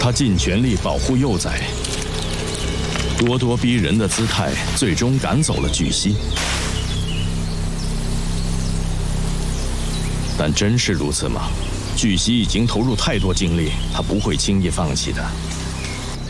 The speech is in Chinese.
他尽全力保护幼崽，咄咄逼人的姿态最终赶走了巨蜥。但真是如此吗？巨蜥已经投入太多精力，他不会轻易放弃的。